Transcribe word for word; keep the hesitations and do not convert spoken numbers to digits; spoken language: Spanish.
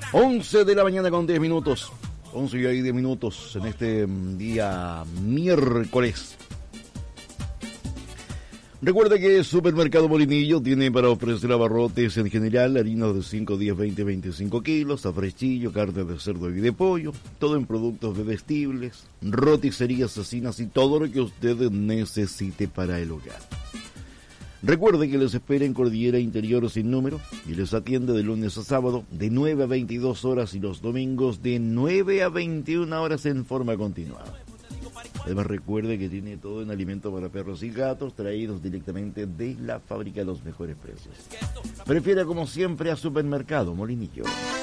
once de la mañana con diez minutos. once y ahí diez minutos en este día miércoles. Recuerda que Supermercado Molinillo tiene para ofrecer abarrotes en general, harinas de cinco, diez, veinte, veinticinco kilos, afrechillo, carne de cerdo y de pollo, todo en productos bebestibles, roticerías, cecinas y todo lo que usted necesite para el hogar. Recuerde que les espera en Cordillera Interior sin número y les atiende de lunes a sábado de nueve a veintidós horas y los domingos de nueve a veintiuna horas en forma continuada. Además recuerde que tiene todo en alimento para perros y gatos traídos directamente de la fábrica a los mejores precios. Prefiera como siempre a Supermercado Molinillo.